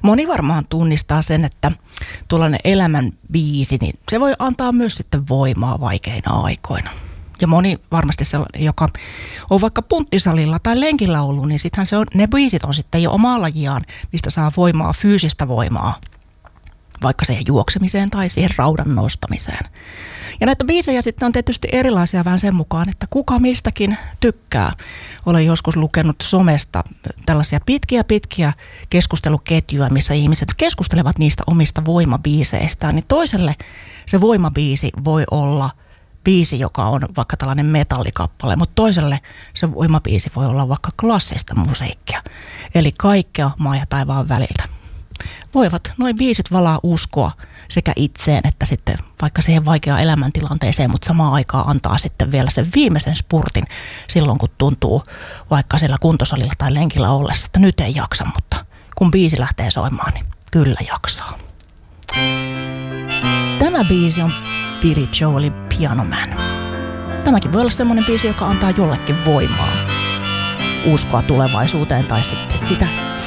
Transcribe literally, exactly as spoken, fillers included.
Moni varmaan tunnistaa sen, että tuollainen elämän biisi, niin se voi antaa myös sitten voimaa vaikeina aikoina. Ja moni varmasti sellainen, joka on vaikka punttisalilla tai lenkillä ollut, niin sittenhän se on, ne biisit on sitten jo omaa lajiaan, mistä saa voimaa, fyysistä voimaa, vaikka siihen juoksemiseen tai siihen raudan nostamiseen. Ja näitä biisejä sitten on tietysti erilaisia vähän sen mukaan, että kuka mistäkin tykkää. Olen joskus lukenut somesta tällaisia pitkiä pitkiä keskusteluketjuja, missä ihmiset keskustelevat niistä omista voimabiiseistään. Niin toiselle se voimabiisi voi olla biisi, joka on vaikka tällainen metallikappale, mutta toiselle se voimabiisi voi olla vaikka klassista musiikkia. Eli kaikkea maa ja taivaan väliltä. Voivat noin biisit valaa uskoa sekä itseen että sitten vaikka siihen vaikeaan elämäntilanteeseen, mutta samaan aikaan antaa sitten vielä sen viimeisen spurtin silloin, kun tuntuu vaikka siellä kuntosalilla tai lenkillä ollessa, että nyt ei jaksa, mutta kun biisi lähtee soimaan, niin kyllä jaksaa. Tämä biisi on Billy Joelin Piano Man. Tämäkin voi olla semmoinen biisi, joka antaa jollekin voimaa, uskoa tulevaisuuteen tai sitten sitä